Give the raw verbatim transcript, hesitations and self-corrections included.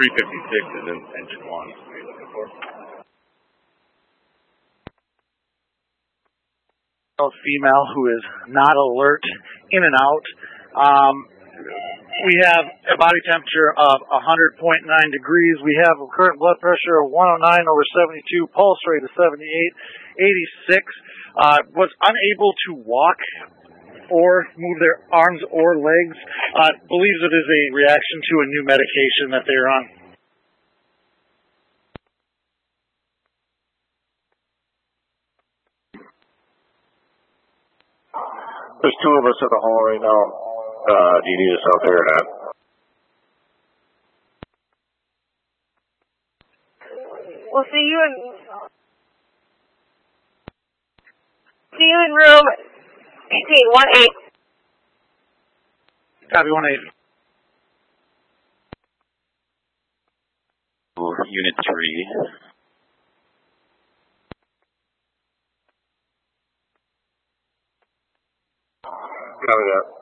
three fifty-six is in engine one. What are you looking for? Female who is not alert, in and out. Um, we have a body temperature of one hundred point nine degrees. We have a current blood pressure of one oh nine over seventy-two, pulse rate of seventy-eight, eighty-six. Uh, was unable to walk or move their arms or legs. Uh, believes it is a reaction to a new medication that they're on. There's two of us at the hall right now. Uh, do you need us out there or not? We'll see you in see you in room eighteen, one eight. Copy one eight. Unit three. Copy that.